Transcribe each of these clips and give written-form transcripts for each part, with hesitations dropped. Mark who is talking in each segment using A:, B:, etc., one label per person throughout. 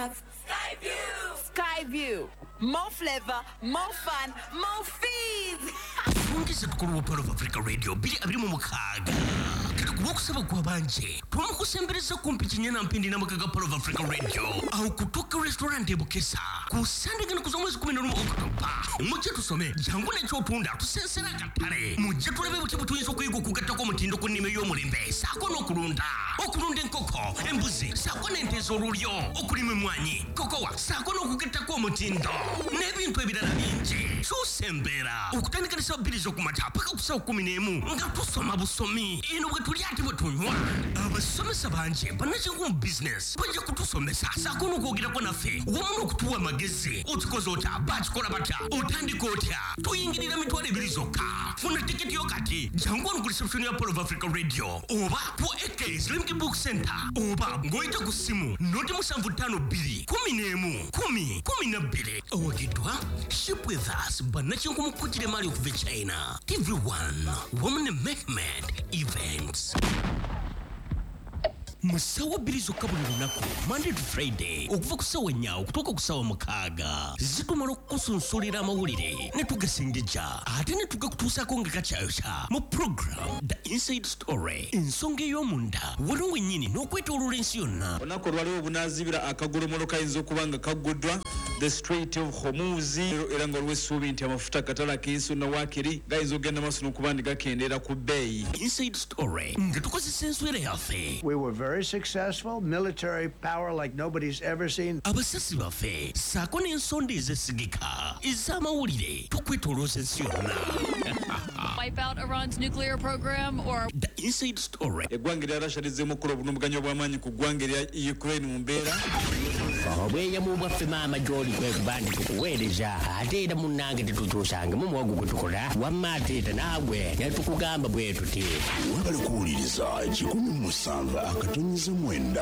A: Skyview. More flavor, more fun, more fees.
B: Fungisa tukuru Pearl of Africa Radio bili abirimu mukaga. Kitukuwokusaba kwa banje. Tuwamukusembereza kumpichinyana mpindi na makaga Pearl of Africa Radio. Au kutoka restaurant ebukesa. Kusandika na kuzamwezi 11 Oktoba. Muje tusome jangu ne chotunda tusensera katare. Muje tulebe butibu tuyinzo kuyigo kugata ko mutindo ko nime yo mulembe. Sako no kulunda. Okulunda nkoko, embuzi, sako nentezo rulyo. Okulime mwanyi, kokowa, sako no kugata ko mutindo. Nebintu ebirala bingi. Tusembera. Okutandika ne sabirizo kumata paka kusa 11. Nga tusoma busomi. Ino bwe tuli ati bwe tunywa. Abasomesa banje banaje ku business. Banje kutusomesa. Sako no kugira ko nafe. Womu okutuwa magezi. Otikozo ota bachikola bata. Otandika otya. Tuyingirira mitwale ebiri zokka. Funa tiketi yo kati. Jangu ku reception ya Pearl of Africa Radio. Oba ku AK Slim Book Center. Oba ngoita ku simu. Noti musanvu 52. 11. 12. Owagidwa. Ship with us. Banaje kumukutire mali okuva China. TV1. Woman Mehmet Events. Musawa bilizo kabuli lunako Monday to Friday okuva kusawa nyawo kutoka kusawa mukaga zitumalo kusunsulira amawulire netugasinjija ate netugakutuusako nga kakyayosha mu program The Inside Story ensonga ey'omunda waliwo nnyini n'okwetooloola ensi yonna
C: olunaku olwaliwo obunaazibira akagolomolo kayinza okuba nga kaggudwa the Strait of Hormuz era nga waliwo essuubi nti amafuta katala k'ensi n'owakiri gayinza okugenda maaso n'okuba ndi gakendeera ku bbeeyi
B: Inside Story nga tukozesa enswera yaffe.
D: We were very successful, military power like nobody's ever seen.
B: Abasasi baffe saako n'ensonda ezesigika ez'amawulire tukwetoolooza ensi yonna.
E: Wipe out Iran's nuclear program or
B: The Inside Story.
C: eggwanga erya Russia lizzeemu okukola obulumbaganyi obw'amaanyi ku ggwanga erya Ukraine mu mbeera
F: obweyamu bwaffe maama gy'oli kwekuba nti tukuweereza ate era munnange tetutuusangamu muwogo gwe tukola wamma ateeta naagwe netukugamba bwe tuti
G: webale kuwuliriza 17.9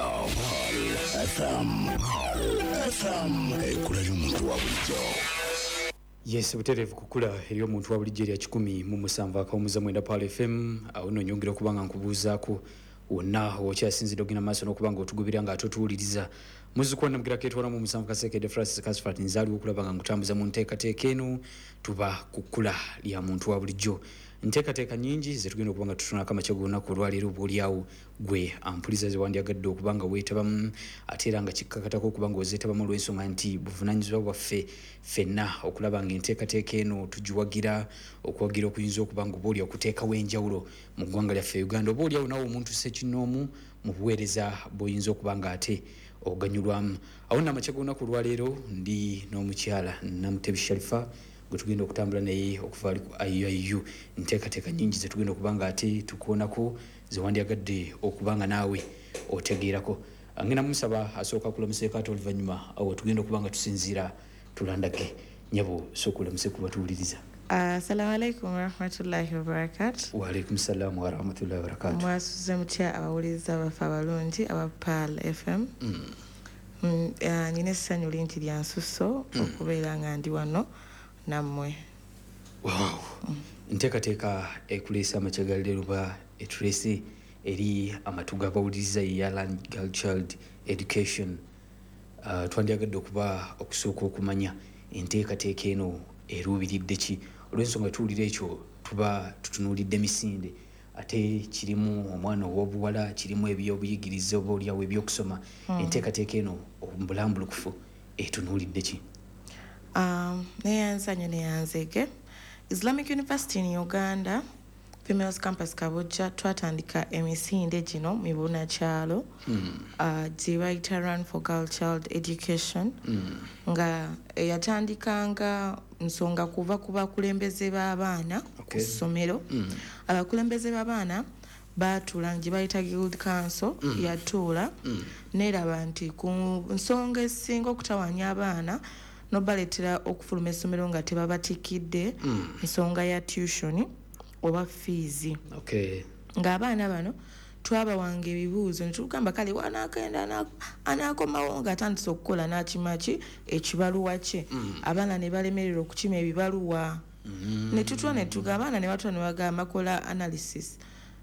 G: FM ekula ly'omuntu wa bulijjo.
H: Yes, buterevu kukula eri omuntu wa bulijjo erya 17.9 Paul FM awo no nyongera okubanga nkubuuzaako wonna okyasinzidde ogenda maaso n'okubanga otugubira nga atotuwuliriza muzukwana mugira ketwala mu musanvu kasekedde Francis Kasfat nzaaliwo okulaba nga ngutambuza mu nteekateeka eno tuba kukula lya muntu wa bulijjo nteekateeka nyingi zetugenda okuba nga tutunako amakyego olunaku olwaleero obaolyawo gwe ampuliza zewandyagadde okuba nga weetabamu ate era nga kikkakatako okuba nga ozeetabamu olw'ensonga nti buvunaanyizibwa bwaffe ffenna okulaba nga enteekateeka eno tugiwagira okuwagira okuyinza okuba nga obaolya okuteekawo enjawulo mu ggwanga lyaffe Uganda obaolyawo nawe omuntu ssekinnoomu mu buweereza bw'oyinza okuba nga ate oganyulwamu awo namakyego olunaku olwaleero ndi n'omukyala Namutebi Sharifa gwe tugenda okutambula naye okuva ali ku IUIU nteekateeka nyingi zetugenda okuba nga ate tukoonako zewandyagadde okuba nga naawe otegeerako ngenda musaba asooka kulamuseeko ate oluvannyuma awo tugenda okuba nga tusinziira tulandage nyabo sooka olamuse kuba tuwuliriza.
I: Assalamu alaikum warahmatullahi wabarakatuh.
H: Wa alaikum salam warahmatullahi wabarakatuh.
I: Mwasuze mutya abawuliriza baffe abalungi aba Pearl FM. Nina essanyu lingi lya nsusso okubeera nga ndi wano nammwe.
H: Wow. Nteekateeka ekuleesa amakyega leero ba etuleese eri amatuga abawuliriza ya Young Girl Child Education. Twandyagadde okuba okusooka okumanya enteekateeka eno eruubiridde ki olw'ensonga tuwulira ekyo tuba tutunuulidde misinde ate kirimu omwana ow'obuwala kirimu ebyobuyigiriza obaolyawo ebyokusoma enteekateeka eno obulambulukufu etunuulidde ki?
I: Neyanza nnyo neyanzege Islamic University in Uganda Females Campus Kabojja twatandika emisinde gino mu Bunakyalo gye bayita Run for Girl Child Education nga yatandikanga nsonga kuva ku bakulembeze b'abaana ku ssomero abakulembeze b'abaana baatuula gye bayita Guild Council yatuula neraba nti ku nsonga esinga okutawanya abaana nobaleetera okufuluma essomero nga tebabatikidde nsonga ya tuition oba fees.
H: Okay.
I: Ng'abaana bano twabawanga ebibuuzo ne tugamba kale wanaagenda anaakomawo ng'atandise okukola n'akimaki ekibaluwa kye abaana ne balemererwa okukima ebibaluwa ne tutula ne tugamba abaana ne batula ne bagamba makola analysis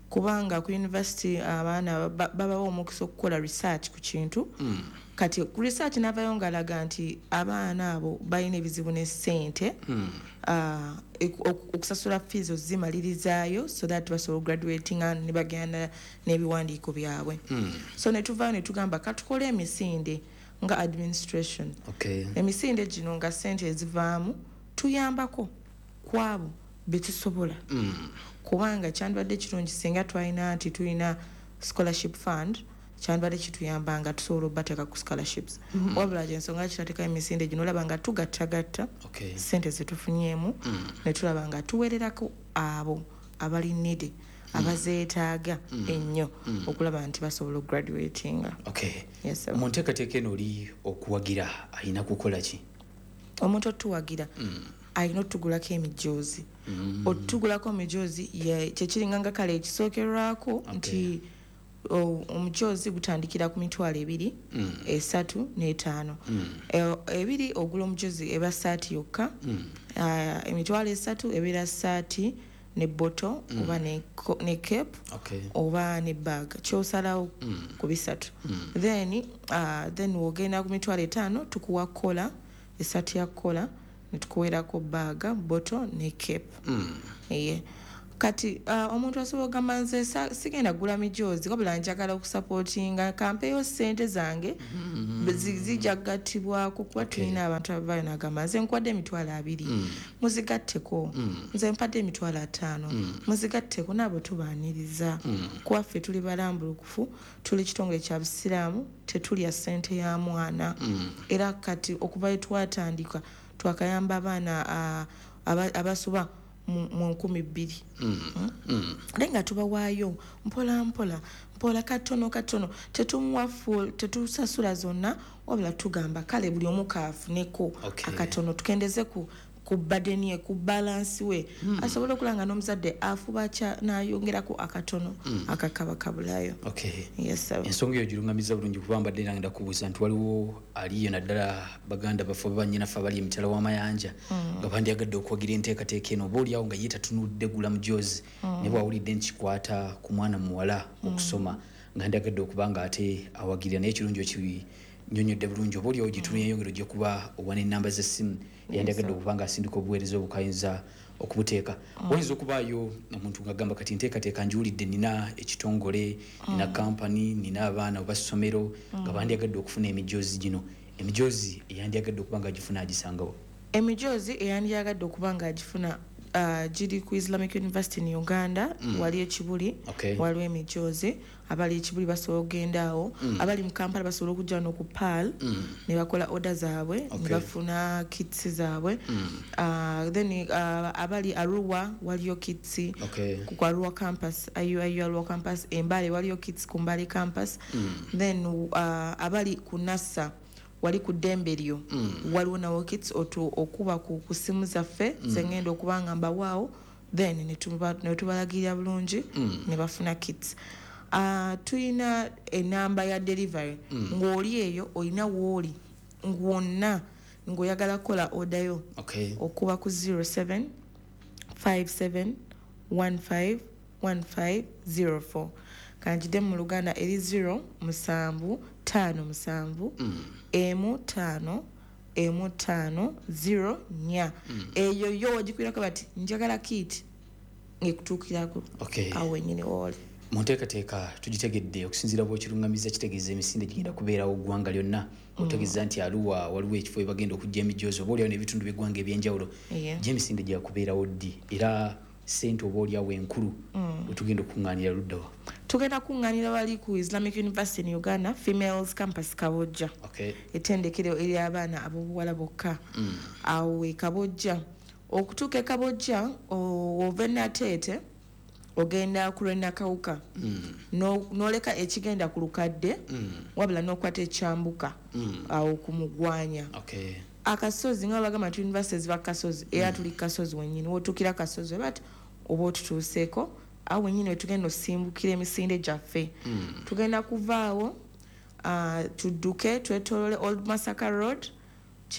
I: kubanga ku university abaana babawa omukisa okukola research ku kintu kati ku research n'avayo ngalaga nti abaana abo balina ebizibu ne ssente okusasula fees ozimalirizayo so that basobola graduating ne bagenda n'ebiwandiiko byabwe so ne tuvaayo ne tugamba katukole emisinde nga administration emisinde gino nga ssente ezivaamu tuyambako kwabo betusobola kubanga kyandibadde kirungi singa twalina nti tulina scholarship fund kyandibadde kituyamba nga tusobola obateeka ku scholarships wabula gyensonga kitateeka emisinde gino olaba nga tugattagatta ssente zetufunyeemu ne tulaba nga tuweererako abo abali needy abazeetaaga ennyo okulaba nti basobola okugraduatinga.
H: mu nteekateeka eno oli okuwagira alina kukola ki?
I: Omuntu otuwagira alina otugulako emijoozi otugulako emijoozi kyekiringa nga kale ekisookerwako nti omujoozi gutandikira ku mitwalo 2, 3 ne 5 ebiri ogula omujoozi eba saati yokka emitwalo 3 ebeera saati ne botto oba ne cape oba ne bag kyosalawo ku bisatu then wogenda ku mitwalo 5 tukuwa kola esaati ya kola netukuweerako baaga botto ne cape kati omuntu asobola ogamba nze sigenda gula mijoozi wabula njagala okusapootinga kampeeyo ssente zange zijja kugattibwako kuba tulina abantu abavayo nagamba nze nkwadde emitwalo 2 muzigatteko nze mpadde emitwalo 5 muzigatteko naabo tubaaniriza kuwaffe tuli balambulukufu tuli kitongole kya busiraamu tetulya ssente ya mwana era kati okuva twatandika twakayamba abaana abasoba mu 2,000 naye nga tubawaayo mpola katono tetumuwa full tetusasula zonna wabula tugamba kale buli omu kaafuneko akatono tukendeze ku badeni ye ku balance we asobola okulanga n'omuzadde afuba n'ayongerako akatono akakaba kabulayo.
H: ensonga eyo girungamiza bulungi kuba mbadde nagenda kubuuza nti waliwo aliyo naddala baganda baffe banyinafe abali emitala w'amayanja nga bandyagadde okuwagira enteekateeka eno oba oliawo nga ye tatunudde gula mujoozi naye bwawulidde nkikwata ku mwana muwala okusoma nga ndyagadde okuba nga ate awagirira naye ekirungi okinyonyodde bulungi oba oliawo gitunu yeyongero gyekuba owa n'ennamba z'essimu yandyagadde okuba nga asindika obuweereza obukayinza okubuteeka oyinza okubaayo omuntu ng'agamba kati nteekateeka njiwulidde nina ekitongole nina kampani nina abaana oba ssomero nga bandyagadde okufuna emijoozi gino emijoozi eyandyagadde okuba nga agifuna agisangawo?
I: Emijoozi eyandyagadde okuba nga agifuna giri ku Islamic University in Uganda wali ekibuli waliwo emijoozi abali ekibuli basobola okgendaawo abali mu Kampala basobola okujja no ku PAL ne bakola order zaabwe ne bafuna kits zaabwe then abali Arua waliyo kits ku Arua campus ayu Arua campus Embale waliyo kits ku Mbale campus then abali ku NASA wali ku Dembelio waliwo nawo kits okuba ku simu zaffe zengenda okubanga mbawaawo then ne tubalagirira bulungi ne bafuna kits. Tuyina enamba ya delivery ng'oli eyo olina wooli ngwonna ng'oyagala kola odayo okuba ku 0757151504 kanjidde mu Luganda eri 07557 M5 eyo yo wagikwirako bati njagala kit ngekutuukirako awo nyine wooli.
H: mu nteekateeka tugitegedde okusinziira bw'okirungamiza kitegeeza emisinde gigenda kubeerawo ggwanga lyonna otegeeza nti Arua waliwo ekifo bagenda okujja emijoozi oba oliawo n'ebitundu by'eggwanga ebyenjawulo gy'emisinde gya kubeerawo ddi era ssente oba oliawo enkulu wetugenda okuŋŋaanira luddawa?
I: Tugenda kuŋŋaanira wali ku Islamic University in Uganda Females Campus Kabojja ettendekero eri abaana ab'obuwala bokka awo e Kabojja okutuuka e Kabojja ova Nateete ogenda ku Lwenakawuka n'oleka ekigenda ku Lukadde wabula n'okwata ekyambuka awo ku Mugwanya akasozi nga bagamba nti university ziba kasozi era tuli kasozi wennyini wotuukira kasozi bati oba otutuuseeko awo wennyini wetugenda osimbukira emisinde gyaffe tugenda kuvaawo tudduke twetoolole Old Masaka Road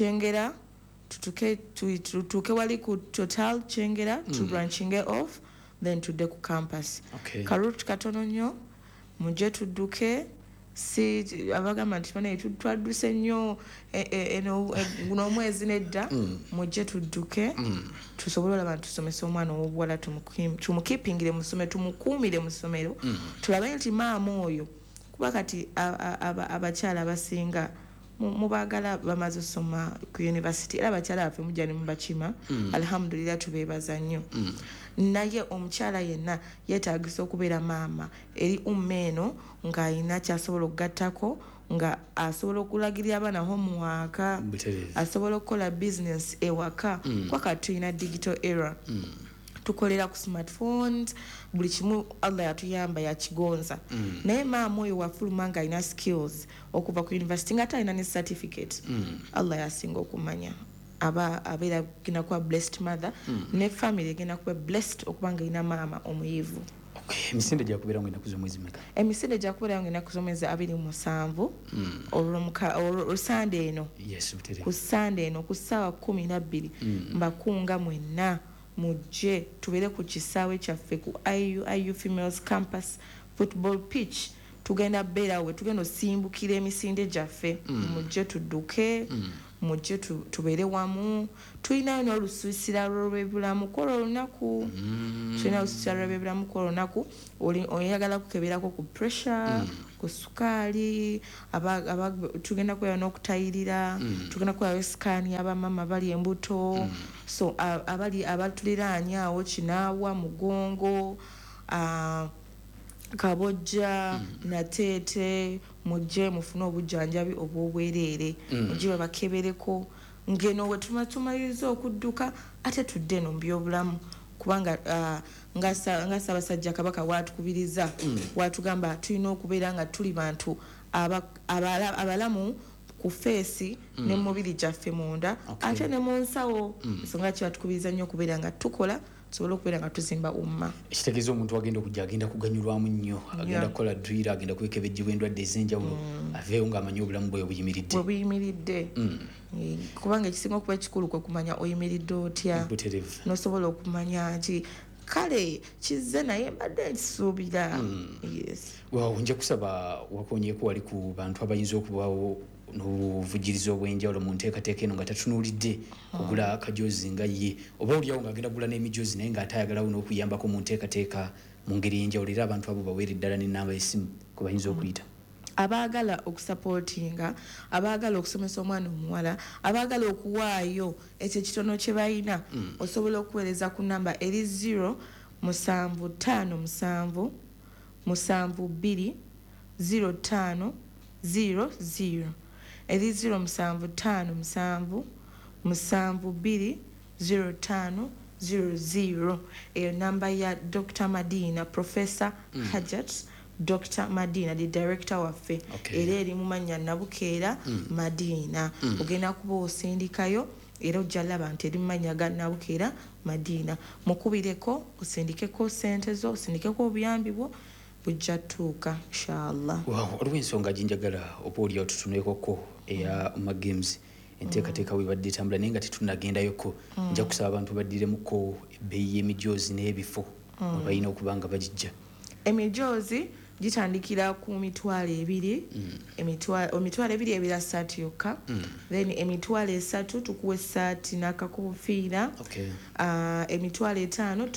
I: Kyengera tutuuke wali ku Total Kyengera tubranchinge off then tudde ku campus.
H: Okay.
I: Karuti katono nnyo mujje tudduke si abagamba nti bane twadduse nnyo guno omwezi nedda mujje tudduke tusobole olaba tusomesa omwana ow'obuwala tumukipingire mu ssomero tumukuumire mu ssomero tulabe nti maama oyo kuba kati abakyala abasinga mubagala bamaze osoma ku university era abakyala baffe mujja ne mubakima alhamdulillah tubeebaza nnyo naye omukyala yenna yeetaagisa okubeera maama eri eno ng'alina kyasobola okugattako nga asobola okulagirira abaana homework asobola okukola business ewaka kwa kati tulina digital era tukolera ku smartphones buli kimu Allah yatuyamba yakigonza naye maama oyo wafuluma nga alina skills okuva ku university nga talina ne certificate Allah yasinga okumanya abeera gena kuba blessed mother ne family egenda kuba blessed okuba nga ina maama omuyivu.
H: Emisinde gyakubeera nga enaku z'omwezi meka?
I: Emisinde gyakubeera nga enaku z'omwezi 27 Sunday eno.
H: Yes,
I: ku Sunday eno ku ssaawa 12 mbakunga mwenna mujje tubeere ku kisaawe kyaffe ku IU Females Campus football pitch tugenda beerawe tugenda osimbukira emisinde gyaffe mujje tudduke mujje tubeere wamu tulinayo n'olusiisira lw'ebyobulamu kwolwo olunaku tulina olusiisira lw'ebyobulamu kwolwo olunaku oyagala kukeberako ku pressure ku sukaali tugenda kwera n'okutayirira tugenda kwera sikaani abamama bali embuto so abatuliraanye awo kinaawa mugongo kabojja nateete mujje mufune obujjanjabi obw'obwereere mujje babakebereko ngeno we tumaliriza okudduka ate tudde no mu byobulamu kubanga nga Ssaabasajja Kabaka waatukubiriza waatugamba tulina okubeera nga tuli bantu abalamu ku feesi ne mubiri gyaffe munda ate ne mu nsawo ensonga kibatukubiriza nnyo okubeera nga tukola tusobole okubeera nga tuzimba umma.
H: Ekitegeeza omuntu agenda kuganyulwamu nnyo agenda kukola drira agenda kwekebejjibwa endwadde ez'enjawulo aveeyo ng'amanyi obulamu bwe buyimiridde kubanga ekisinga okuba ekikulu kwe kumanya oyimiridde otya n'osobola okumanya nti kale kizze naye mbadde nkisuubira. Nja kusaba wakonyeeko wali ku bantu abayinza okubaawo n'obuvujjirizi obw'enjawulo mu nteekateeka eno nga tatunuulidde kugula akajoozi nga ye oba oliawo ng'agenda kugula n'emijoozi naye ng'ataayagalawo n'okuyambako mu nteekateeka mu ngeri y'enjawulo era abantu abo baweera eddala n'ennamba y'essimu kwe bayinza okuyita.
I: Abaagala okusapootinga abaagala okusomesa omwana omuwala abaagala okuwaayo ekyo ekitono kye balina osobola okuweereza ku namba eri 07577 72 0500 eri 07577 72 0500 eyo namba ya Dr. Madina Professor Hajat Dr. Madina the director waffe era eri mu mannya Nabukeera Madina ogenda kuba osindikayo era ojja laba nti eri mu mannya ga Nabukeera Madina mukubireko osindikeko sente zo osindikeko obuyambi bwo bujja tuuka inshallah.
H: Waliwo ensonga ginjagala oba oliawo tutunekoko eya games enteekateeka webadde etambula naye nga tetunagendayoko nja kusaba abantu baddiremuko ebbeeyi y'emijoozi n'ebifo we balina okuba nga bagijja.
I: Emijoozi gitandikira ku $200 2 ebira saati yokka then $3 tukuwa essaati n'akakofiira $5